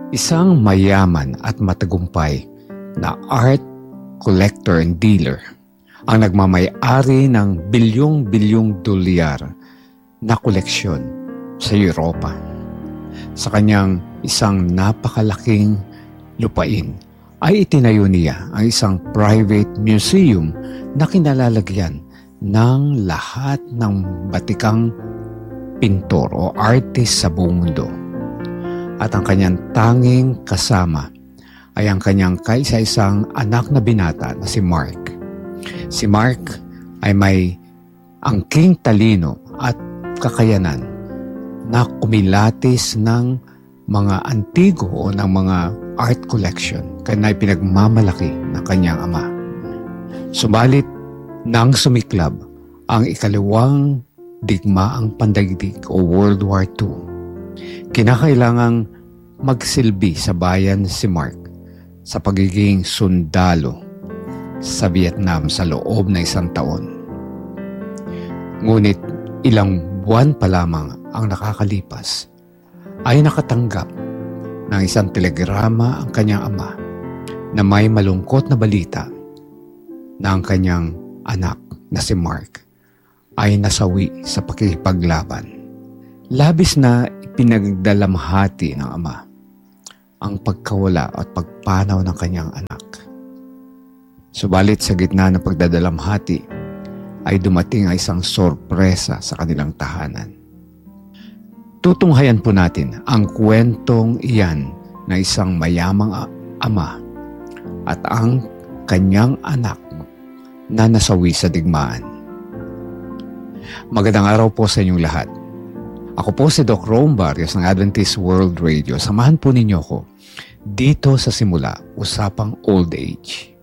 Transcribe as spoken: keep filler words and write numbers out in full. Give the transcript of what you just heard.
Isang mayaman at matagumpay na art collector and dealer ang nagmamay-ari ng bilyong-bilyong dolyar na koleksyon sa Europa. Sa kanyang isang napakalaking lupain ay itinayo niya ang isang private museum na kinalalagyan ng lahat ng batikang pintor o artist sa buong mundo. At ang kanyang tanging kasama ay ang kanyang kaisa-isang anak na binata na si Mark. Si Mark ay may angking talino at kakayanan na kumilatis ng mga antigo o ng mga art collection kaya ay pinagmamalaki ng kanyang ama. Subalit nang sumiklab ang ikalawang digmaang pandaigdig o World War Two, kinakailangang magsilbi sa bayan si Mark sa pagiging sundalo sa Vietnam sa loob na isang taon. Ngunit ilang buwan pa lamang ang nakakalipas ay nakatanggap ng isang telegrama ang kanyang ama na may malungkot na balita na ang kanyang anak na si Mark ay nasawi sa pakikipaglaban. Labis na pinagdalamhati ng ama ang pagkawala at pagpanaw ng kanyang anak. Subalit sa gitna ng pagdadalamhati ay dumating ang isang sorpresa sa kanilang tahanan. Tutunghayan po natin ang kwentong iyan na isang mayamang ama at ang kanyang anak na nasawi sa digmaan. Magandang araw po sa inyong lahat. Ako po si Doc Rome Barrios ng Adventist World Radio. Samahan po ninyo ko dito sa simula, Usapang Old Age.